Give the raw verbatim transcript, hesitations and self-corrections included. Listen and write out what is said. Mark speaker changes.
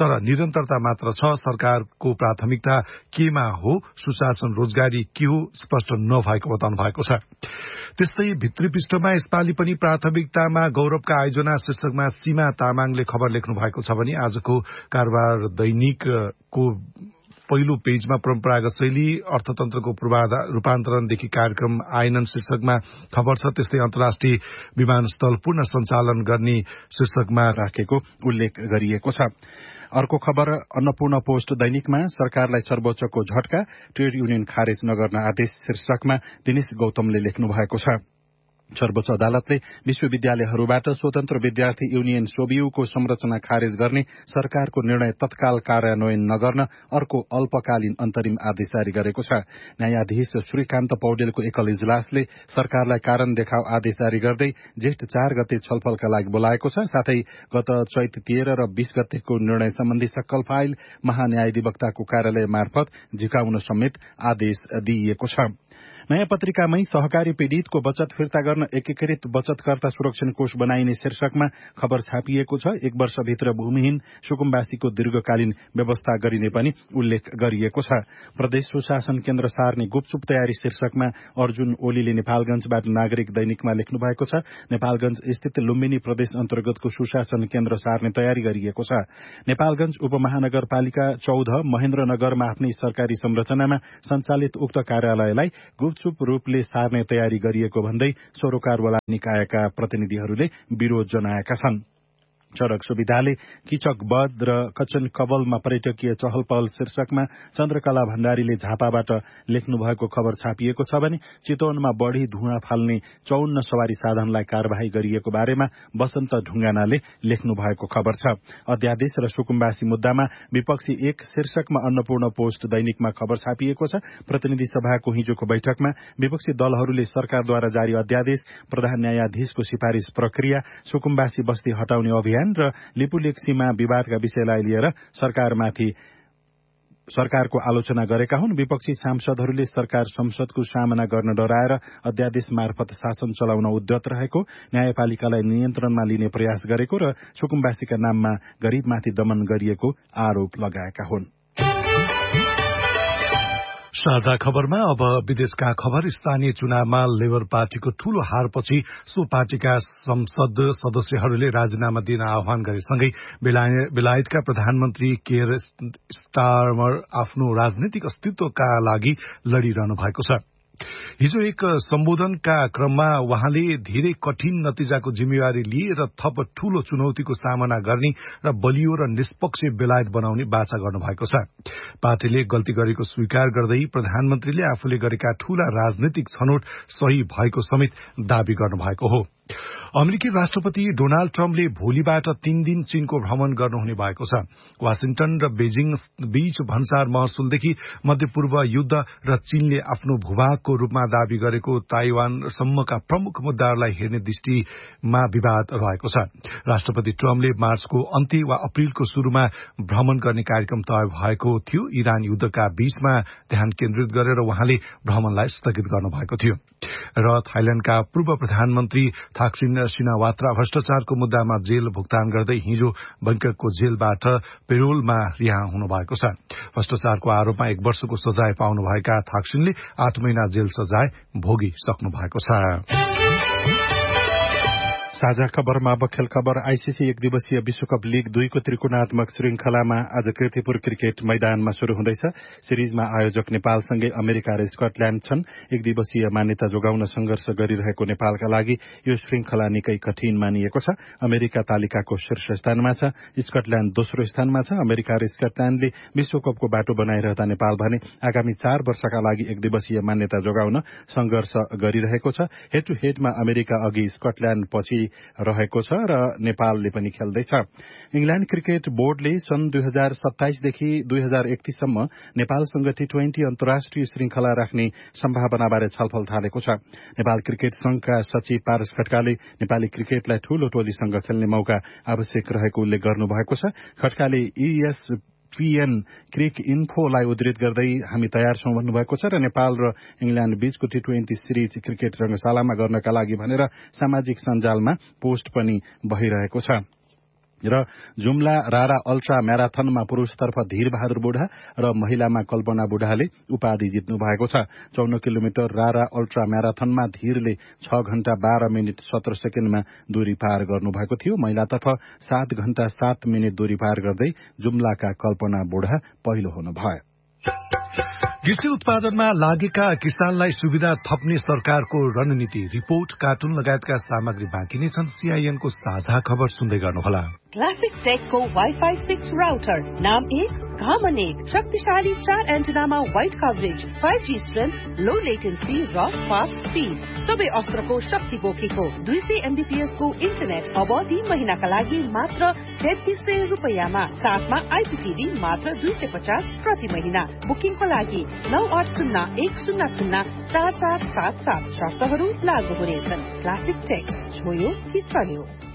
Speaker 1: तर निरन्तरता मात्र छ। सरकारको प्राथमिकता केमा हो, सुशासन रोजगारी के हो स्पष्ट नभएको बताउनु भएको छ। त्यस्तै भित्री पृष्ठमा यसपालि पनि प्राथमिकतामा गौरवका आयोजना शीर्षकमा सीमा तामाङले खबर लेख्नु भएको छ भने आजको कारोबार दैनिकको पहिलो पेजमा परम्परागत शैली अर्थतन्त्रको पूर्वाधार रूपान्तरणदेखि कार्यक्रम आएनन् शीर्षकमा खबर छ। त्यस्तै अन्तर्राष्ट्रिय विमानस्थल पुनः सञ्चालन गर्ने शीर्षकमा राखेको उल्लेख गरिएको छ। अर्को खबर अन्नपूर्ण पोस्ट दैनिकमा सरकारलाई सर्वोच्चको झट्का, ट्रेड युनियन खारेज नगर्न आदेश शीर्षकमा दिनेश गौतमले लेख्नु भएको छ। सर्वोच्च अदालतले विश्वविद्यालयहरूबाट स्वतन्त्र विद्यार्थी युनियन सोबियुको संरचना खारेज गर्ने सरकारको निर्णय तत्काल कार्यान्वयन नगर्न अर्को अल्पकालीन अन्तरिम आदेश जारी गरेको छ। न्यायाधीश श्रीकान्त पौडेलको एकल इजलासले सरकारलाई कारण देखाउ आदेश जारी गर्दै जेठ चार गते छलफलका लागि बोलाएको छ। साथै गत चैत तेह्र र बीस गतेको निर्णय सम्बन्धी सक्कल फाइल महान्यायाधिवक्ताको कार्यालय मार्फत झिकाउन समेत आदेश दिइएको छ। नयाँ पत्रिकामै सहकारी पीड़ितको बचत फिर्ता गर्न एकीकृत बचतकर्ता सुरक्षण कोष बनाइने शीर्षकमा खबर छापिएको छ। एक वर्षभित्र भूमिहीन सुकुम्बासीको दीर्घकालीन व्यवस्था गरिने पनि उल्लेख गरिएको छ। प्रदेश सुशासन केन्द्र सार्ने गुपचुप तयारी शीर्षकमा अर्जुन ओलीले नेपालगंजबाट नागरिक दैनिकमा लेख्नु भएको छ। नेपालगंज स्थित लुम्बिनी प्रदेश अन्तर्गतको सुशासन केन्द्र सार्ने तयारी गरिएको छ। नेपालगंज उपमहानगरपालिका चौध महेन्द्रनगरमा आफ्नै सरकारी संरचनामा सञ्चालित उक्त कार्यालयलाई गुपचुप रूपले सार्ने तयारी गरिएको भन्दै सरोकारवाला निकायका प्रतिनिधिहरूले विरोध जनाएका छन्। सड़क सुविधाले किचक बध र कचन कवलमा पर्यटकीय चहल पहल शीर्षकमा चन्द्रकला भण्डारीले झापाबाट लेख्नु भएको खबर छापिएको छ भने चितवनमा बढ़ी धुवाँ फाल्ने चौन्न सवारी साधनलाई कार्यवाही गरिएको बारेमा वसन्त ढुङ्गानाले लेख्नु भएको खबर छ। अध्यादेश र सुकुम्बासी मुद्दामा विपक्षी एक शीर्षकमा अन्नपूर्ण पोस्ट दैनिकमा खबर छापिएको छ। प्रतिनिधि सभाको हिजोको बैठकमा विपक्षी दलहरूले सरकारद्वारा जारी अध्यादेश, प्रधान न्यायाधीशको सिफारिश प्रक्रिया, सुकुम्बासी बस्ती हटाउने अभियान र लिपुलेक सीमा विवादका विषयलाई लिएर सरकारमाथि सरकारको आलोचना गरेका हुन्। विपक्षी सांसदहरूले सरकार संसदको सामना गर्न डराएर अध्यादेश मार्फत शासन चलाउन उद्यत रहेको, न्यायपालिकालाई नियन्त्रणमा लिने प्रयास गरेको र सुकुम्बासीका नाममा गरीबमाथि दमन गरिएको आरोप लगाएका हुन्। साझा खबरमा अब विदेशका खबर। स्थानीय चुनावमा लेबर पार्टीको ठूलो हारपछि सो पार्टीका संसद सदस्यहरूले राजीनामा दिन आह्वान गरेसँगै बेलायतका प्रधानमन्त्री केयर स्टारमर आफ्नो राजनीतिक अस्तित्वका लागि लडिरहनु भएको छ। हिजो एक सम्बोधनका क्रममा वहाँले धेरै कठिन नतिजाको जिम्मेवारी लिए र थप ठूलो चुनौतीको सामना गर्ने र बलियो र निष्पक्ष बेलायत बनाउने बाचा गर्नुभएको छ। पार्टीले गल्ती गरेको स्वीकार गर्दै प्रधानमन्त्रीले आफूले गरेका ठूला राजनीतिक छनौट सही भएको समेत दावी गर्नुभएको हो। अमेरिकी राष्ट्रपति डोनाल्ड ट्रम्पले भोलिबाट तीन दिन चीनको भ्रमण गर्नुहुने भएको छ। वाशिंटन र बेजिङ बीच भन्सार महसुलदेखि मध्यपूर्व युद्ध र चीनले आफ्नो भूभागको रूपमा दावी गरेको ताइवानसम्मका प्रमुख मुद्दाहरूलाई हेर्ने दृष्टिमा विवाद रहेको छ। राष्ट्रपति ट्रम्पले मार्चको अन्त्य वा अप्रिलको शुरूमा भ्रमण गर्ने कार्यक्रम तय भएको थियो। इरान युद्धका बीचमा ध्यान केन्द्रित गरेर उहाँले भ्रमणलाई स्थगित गर्नुभएको थियो। र थाइल्याण्डका पूर्व प्रधानमन्त्री थाक्सिन सिनावात्रा भ्रष्टाचारको मुद्दामा जेल भुक्तान गर्दै हिजो बैंककको जेलबाट पेरोलमा रिहा हुनुभएको छ। भ्रष्टाचारको आरोपमा एक वर्षको सजाय पाउनुभएका थाक्सिनले आठ महिना जेल सजाय भोगिसक्नु भएको छ। साझा खबरमा अब खेल खबर। आईसीसी एक दिवसीय विश्वकप लीग दुईको त्रिकोणात्मक श्रृंखलामा आज कीर्तिपुर क्रिकेट मैदानमा शुरू हुँदैछ। सिरिजमा आयोजक नेपालसँगै अमेरिका र स्कटल्याण्ड छन्। एक दिवसीय मान्यता जोगाउन संघर्ष गरिरहेको नेपालका लागि यो श्रृंखला निकै कठिन मानिएको छ। अमेरिका तालिकाको शीर्ष स्थानमा छ, स्कटल्याण्ड दोस्रो स्थानमा छ। अमेरिका र स्कटल्याण्डले विश्वकपको बाटो बनाइरहँदा नेपाल भने आगामी चार वर्षका लागि एक दिवसीय मान्यता जोगाउन संघर्ष गरिरहेको छ। हेड टू हेडमा अमेरिका अघि, स्कटल्याण्ड पछि रहेको छ र नेपालले पनि खेल्दैछ। इंग्ल्याण्ड क्रिकेट बोर्डले सन् दुई हजार सत्ताइसदेखि दुई हजार एकतीससम्म नेपालसँग टी ट्वेन्टी अन्तर्राष्ट्रिय श्रृंखला राख्ने सम्भावनाबारे छलफल थालेको छ। नेपाल क्रिकेट संघका सचिव पारस खड्काले नेपाली क्रिकेटलाई ठूलो टोलीसँग खेल्ने मौका आवश्यक रहेको उल्लेख गर्नुभएको छ। खड्काले ईएस पीएन क्रिक इन्फोलाई उद्धृत गर्दै हामी तयार छौं भन्नुभएको छ र नेपाल र इंग्ल्याण्ड बीचको टी ट्वेन्टी सिरिज क्रिकेट रंगशालामा गर्नका लागि भनेर सामाजिक सञ्जालमा पोस्ट पनि भइरहेको छ।
Speaker 2: र जुम्ला रारा अल्ट्रा म्याराथनमा पुरूषतर्फ धीर बहादुर बुढा र महिलामा कल्पना बुढाले उपाधि जित्नु भएको छ। चौन्न किलोमिटर रारा अल्ट्रा म्याराथनमा धीरले छ घण्टा बाह्र मिनट सत्र सेकेण्डमा दूरी पार गर्नुभएको थियो। महिलातर्फ सात घण्टा सात मिनट दूरी पार गर्दै जुम्लाका कल्पना बुढा पहिलो हुनुभयो।
Speaker 1: कृषि उत्पादनमा लागेका किसानलाई सुविधा थप्ने सरकारको रणनीति, रिपोर्ट, कार्टुन लगायतका सामग्री बाँकी नै छन्। सीआईएनको साझा खबर सुन्दै गर्नुहोला।
Speaker 3: क्लासिक टेकको वाइफाई सिक्स राउटर, नाम एक घामन एक, शक्तिशाली चार एन्टेनामा wide coverage, five G strength, लो लेटेन्सी र फास्ट स्पिड, सबै अस्त्रको शक्ति बोकेको दुई सय एमबीपीएस को इन्टरनेट अब तीन महिनाका लागि मात्र तेत्तीस सय रुपियाँमा, साथमा आइपीटीभी मात्र दुई सय पचास प्रति महिना। बुकिङको लागि नौ आठ शून्य एक शून्य शून्य चार चार सात सात, शर्तहरू लागू हुनेछन्। क्लासिक टेक, छोयो कि चल्यो।